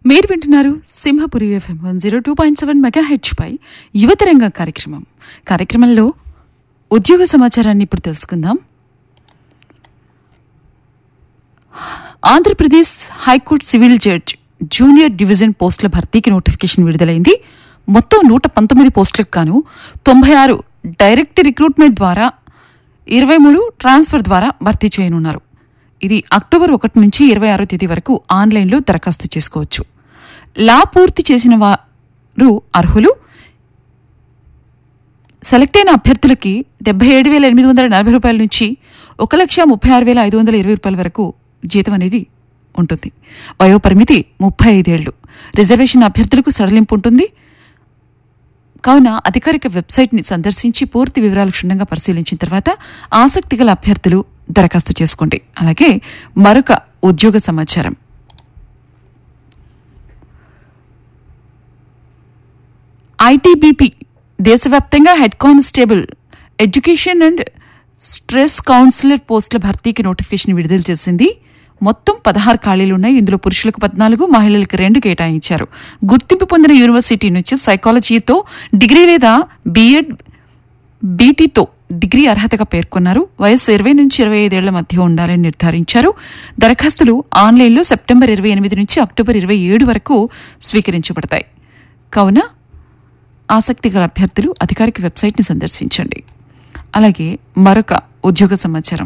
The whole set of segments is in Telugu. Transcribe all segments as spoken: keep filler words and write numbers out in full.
మీరు వింటున్నారు Simhapuri FM one zero two point seven mega H పై యువతరంగ కార్యక్రమం. కార్యక్రమంలో ఉద్యోగ సమాచారాన్ని ఇప్పుడు తెలుసుకుందాం. Andhra Pradesh high court civil judge junior division పోస్టుల భర్తీకి నోటిఫికేషన్ విడుదలైంది. మొత్తం నూట పంతొమ్మిది పోస్టులకు గాను తొంభై ఆరు డైరెక్ట్ రిక్రూట్మెంట్ ద్వారా, ఇరవై మూడు ట్రాన్స్ఫర్ ద్వారా భర్తీ చేయనున్నారు. ఇది అక్టోబర్ ఒకటి నుంచి ఇరవై ఆరో తేదీ వరకు ఆన్లైన్లో దరఖాస్తు చేసుకోవచ్చు. లా పూర్తి చేసిన వారు అర్హులు. సెలెక్ట్ అయిన అభ్యర్థులకి డెబ్బై ఏడు వేల ఎనిమిది వందల నలభై రూపాయల నుంచి ఒక లక్ష ముప్పై ఆరు వేల ఐదు వందల ఇరవై రూపాయల వరకు జీతం అనేది ఉంటుంది. వయోపరిమితి ముప్పై ఐదేళ్లు. రిజర్వేషన్ అభ్యర్థులకు సడలింపు ఉంటుంది. కావున అధికారిక వెబ్సైట్ని సందర్శించి పూర్తి వివరాలు క్షుణ్ణంగా పరిశీలించిన తర్వాత ఆసక్తి గల అభ్యర్థులు దరఖాస్తు చేసుకోండి. అలాగే మరొక ఉద్యోగ సమాచారం. ఐటీబీపీ దేశవ్యాప్తంగా head constable, education and stress councillor పోస్టుల భర్తీకి నోటిఫికేషన్ విడుదల చేసింది. మొత్తం పదహారు ఖాళీలున్నాయి. ఇందులో పురుషులకు పద్నాలుగు, మహిళలకు రెండు కేటాయించారు. గుర్తింపు పొందిన యూనివర్సిటీ నుంచి సైకాలజీతో డిగ్రీ లేదా బీఎడ్, బీటీతో డిగ్రీ అర్హతగా పేర్కొన్నారు. వయస్సు ఇరవై నుంచి ఇరవై ఐదేళ్ల మధ్య ఉండాలని నిర్ధారించారు. దరఖాస్తులు ఆన్లైన్లో సెప్టెంబర్ ఇరవై ఎనిమిది నుంచి అక్టోబర్ ఇరవై ఏడు వరకు స్వీకరించబడతాయి. కావున ఆసక్తి గల అభ్యర్థులు అధికారిక వెబ్సైట్ని సందర్శించండి. అలాగే మరొక ఉద్యోగ సమాచారం.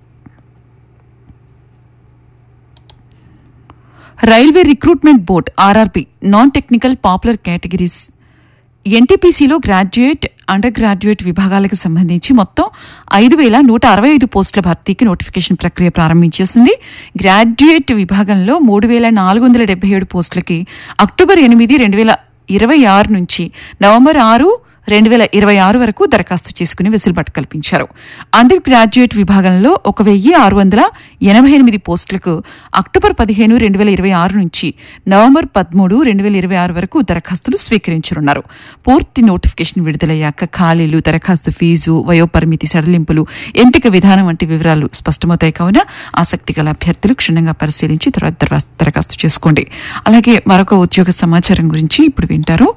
Railway recruitment board RRB non technical popular categories ఎన్టీపీసీలో graduate, under graduate విభాగాలకు సంబంధించి మొత్తం ఐదు వేల నూట అరవై ఐదు పోస్టుల భర్తీకి నోటిఫికేషన్ ప్రక్రియ ప్రారంభించేసింది. గ్రాడ్యుయేట్ విభాగంలో మూడు వేల నాలుగు వందల డెబ్బై ఏడు పోస్టులకి అక్టోబర్ ఎనిమిది రెండు వేల ఇరవై ఆరు నుంచి నవంబర్ ఆరు రెండు వేల ఇరవై ఆరు వరకు దరఖాస్తు చేసుకుని వెసులుబాటు కల్పించారు. అండర్ గ్రాడ్యుయేట్ విభాగంలో ఒక వెయ్యి ఆరు వందల ఎనభై ఎనిమిది పోస్టులకు అక్టోబర్ పదిహేను రెండు వేల ఇరవై ఆరు నుంచి నవంబర్ పదమూడు రెండు వేల ఇరవై ఆరు వరకు దరఖాస్తులు స్వీకరించనున్నారు. పూర్తి నోటిఫికేషన్ విడుదలయ్యాక ఖాళీలు, దరఖాస్తు ఫీజు, వయోపరిమితి సడలింపులు, ఎంపిక విధానం వంటి వివరాలు స్పష్టమవుతాయి. కావున ఆసక్తి గల అభ్యర్థులు క్షుణ్ణంగా పరిశీలించి తర్వాత దరఖాస్తు చేసుకోండి. అలాగే మరొక ఉద్యోగ సమాచారం గురించి ఇప్పుడు వింటారు.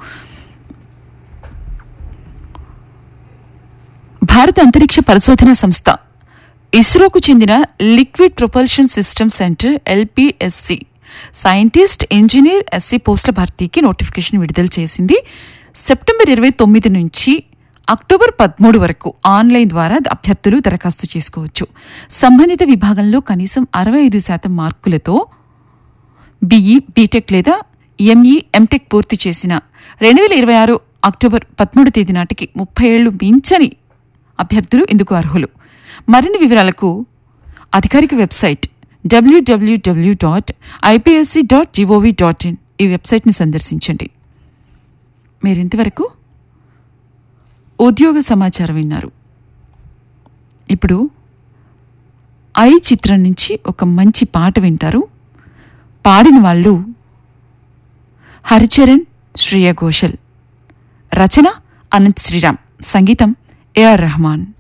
భారత అంతరిక్ష పరిశోధన సంస్థ ఇస్రోకు చెందిన liquid propulsion system centre ఎల్పీఎస్సి scientist, engineer, SC పోస్టుల భర్తీకి నోటిఫికేషన్ విడుదల చేసింది. సెప్టెంబర్ ఇరవై తొమ్మిది నుంచి అక్టోబర్ పదమూడు వరకు ఆన్లైన్ ద్వారా అభ్యర్థులు దరఖాస్తు చేసుకోవచ్చు. సంబంధిత విభాగంలో కనీసం అరవై ఐదు శాతం మార్కులతో బీఈ, బీటెక్ లేదా ఎంఈ, ఎంటెక్ పూర్తి చేసిన రెండు వేల ఇరవై ఆరు అక్టోబర్ పదమూడు తేదీ నాటికి ముప్పై ఏళ్లు మించని అభ్యర్థులు ఇందుకు అర్హులు. మరిన్ని వివరాలకు అధికారిక website WWW dot IPSC dot GOV dot in ఈ వెబ్సైట్ని సందర్శించండి. మీరింతవరకు ఉద్యోగ సమాచారం విన్నారు. ఇప్పుడు ఐ చిత్రం నుంచి ఒక మంచి పాట వింటారు. పాడిన వాళ్ళు హరిచరణ్, శ్రేయ ఘోషల్. రచన అనంత్ శ్రీరామ్. సంగీతం ఏఆర్ రెహమాన్.